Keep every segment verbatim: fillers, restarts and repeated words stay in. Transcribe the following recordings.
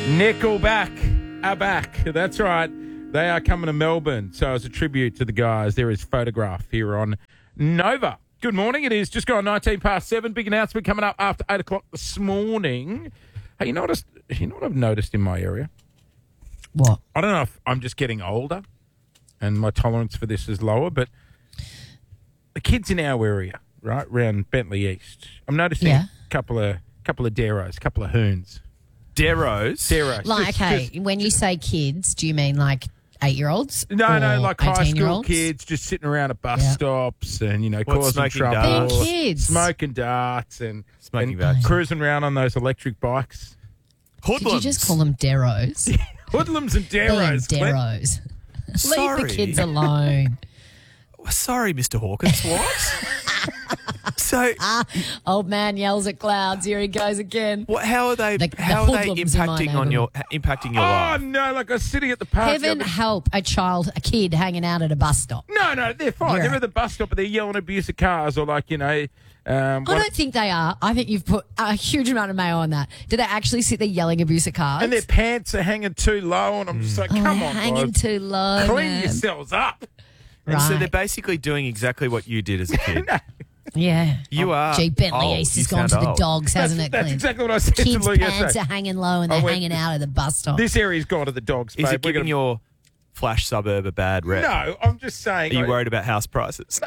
Nickelback are back. That's right. They are coming to Melbourne. So as a tribute to the guys, there is Photograph here on Nova. Good morning. It is just gone nineteen past seven. Big announcement coming up after eight o'clock this morning. Hey, you noticed, you know what I've noticed in my area? What? I don't know if I'm just getting older and my tolerance for this is lower, but the kids in our area, right, around Bentley East, I'm noticing Yeah. a couple of couple of Deros, a couple of hoons. Deros? Deros. Like, Just- okay, just- when you say kids, do you mean like eight-year-olds? No, no, or like high school eighteen-year-olds? kids just sitting around at bus Yeah. stops and, you know, What, causing smoking trouble. darts? They're kids. Smoking darts and, Smoking and darts. cruising around on those electric bikes. Did you just call them Deros? Hoodlums and They're Deros. Clint. Deros. Leave Sorry. the kids alone. Sorry, Mister Hawkins. What? so, Old man yells at clouds. Here he goes again. what? How are they? The- the how are they hoodlums in my impacting on your impacting your Oh, life? no, like I was sitting at the park. the Heaven other- help a child, a kid hanging out at a bus stop. No, no, they're fine. You're They're right. at the bus stop and they're yelling abuse at cars or like, you know... Um, I what- don't think they are. I think you've put a huge amount of mayo on that. Do they actually sit there yelling abuse at cars? and their pants are hanging too low and I'm just like, Oh, come they're on, hanging guys. too low. Clean man. yourselves up. And so Right. they're basically doing exactly what you did as a kid. Yeah. You are. Gee, Bentley old. East You has gone to sound the old. dogs, That's, hasn't it, that's Clint? exactly what I said Kids' to Lee pants yesterday. are hanging low and I they're went- hanging out at the bus stop. This area's gone to the dogs, Is babe. it We're giving gonna- your flash suburb a bad rep? No, I'm just saying. Are you like, worried about house prices?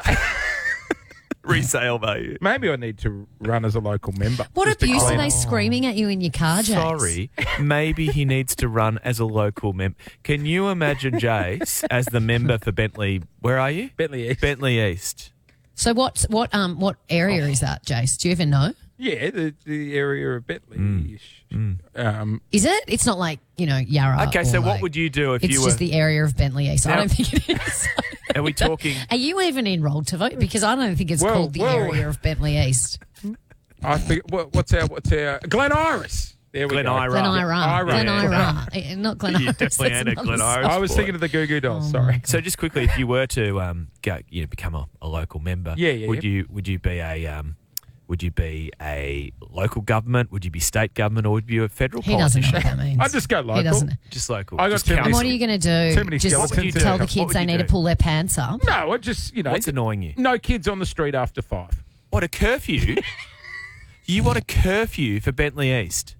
Resale value. Maybe I need to run as a local member. what Just to abuse are clean they up. screaming at you in your car, Jace? Sorry, maybe he needs to run as a local member. Can you imagine Jace as the member for Bentley? Where are you? Bentley East. Bentley East. So what what um what area is that, Jace? Do you even know? Yeah, the, the area of Bentley. Mm. Um, Is it? It's not like, you know, Yarra. Okay, or so what like- would you do if It's you were? just the area of Bentley East. I Now- don't think it is. Are we talking? Are you even enrolled to vote? Because I don't think it's Well, called the well- area of Bentley East. I think what, what's our what's our Glen Iris? There we Glen go. Ira. Glen Right. Ira. Ira. Glen Yeah. Ira. Eh, Not Glen You Iris. definitely that's ain't a another Glen song. Iris. I was Sport. thinking of the Goo Goo Dolls. Oh, sorry. So just quickly, if you were to um, go, you know, become a, a local member, Yeah, yeah, would yeah. you would you be a um, would you be a local government? Would you be state government, or would you be a federal He doesn't know politician? what that means. I just go local. He doesn't. Just local. I got just too many- And council. what are you going to do? Too many Just skeletons in tell there. the kids What would they you need to do? pull their pants up? No, I just you know. What's annoying you? No kids on the street after five. What, a curfew? You want a curfew for Bentley East?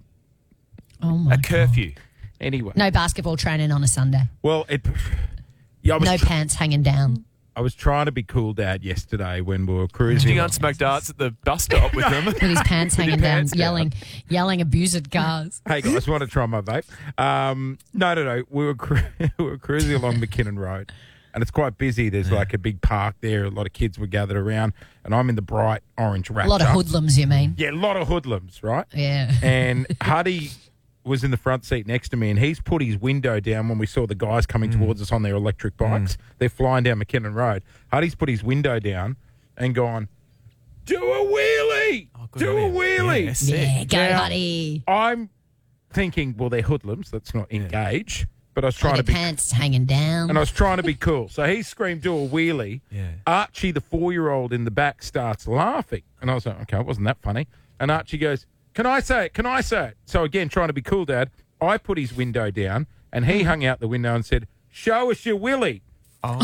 Oh my A curfew. Anyway. No basketball training on a Sunday. Well, it. Yeah, I was. No tr- pants hanging down. I was trying to be cool, Dad, yesterday when we were Did cruising. you go and smoke darts at the bus stop with them? With his pants With your hanging down, pants down. yelling, yelling abuse at cars. Hey guys, want to try my vape? Um, no, no, no. We were cru- we were cruising along McKinnon Road, and it's quite busy. There's like a big park there. A lot of kids were gathered around, and I'm in the bright orange Raptor. A lot of hoodlums, you mean? Yeah, a lot of hoodlums, right? Yeah. And Huddy was in the front seat next to me, and he's put his window down when we saw the guys coming towards us on their electric bikes. They're flying down McKinnon Road. Huddy's put his window down and gone, do a wheelie! Oh, good do on a him. wheelie! Yeah, sick. Yeah, go, Now, buddy. I'm thinking, well, they're hoodlums. Let's not engage. But I was trying Trying to be, pants hanging down. and I was trying to be cool. So he screamed, "Do a wheelie!" Yeah. Archie, the four-year-old in the back, starts laughing, and I was like, "Okay, it wasn't that funny." And Archie goes, "Can I say it? Can I say it?" So again, trying to be cool, Dad. I put his window down, and he hung out the window and said, "Show us your willy." Oh.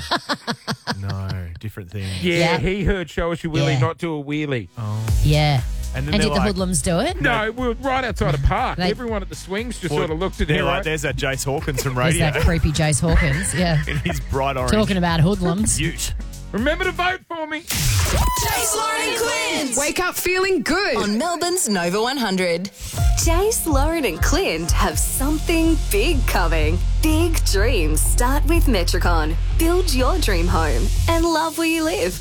No, different thing. Yeah, Yeah. he heard "Show us your willy," Yeah. not do a wheelie. Yeah. And then And they're did the like, hoodlums do it? No, we were right outside a park. They- Everyone at the swings just well, sort of looked at they're him. like, there's that Jace Hawkins from There's radio that creepy Jace Hawkins. Yeah. in his bright orange Talking about hoodlums. ute. Remember to vote for me. Jace, Lauren and Clint. Wake up feeling good. On Melbourne's Nova one hundred. Jace, Lauren and Clint have something big coming. Big dreams start with Metricon. Build your dream home and love where you live.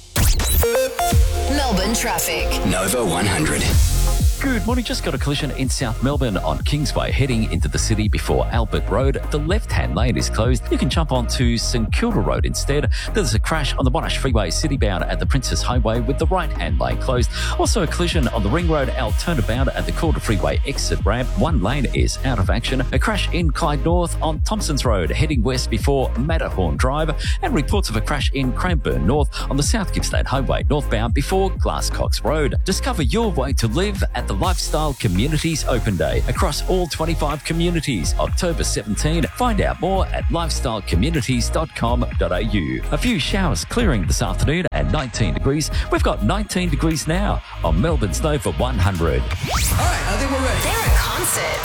Melbourne traffic. Nova one hundred. Good morning. Just got a collision in South Melbourne on Kingsway heading into the city before Albert Road. The left-hand lane is closed. You can jump onto St Kilda Road instead. There's a crash on the Monash Freeway citybound at the Princess Highway with the right-hand lane closed. Also a collision on the Ring Road Al turnabout at the Calder Freeway exit ramp. One lane is out of action. A crash in Clyde North on Thompsons Road heading west before Matterhorn Drive. And reports of a crash in Cranbourne North on the South Gippsland Highway northbound before Glasscox Road. Discover your way to live at the the Lifestyle Communities Open Day across all twenty-five communities, October seventeenth. Find out more at lifestyle communities dot com dot a u. A few showers clearing this afternoon and nineteen degrees. We've got nineteen degrees now on Melbourne's Nova one hundred. All right, I think we're ready. They're a concert.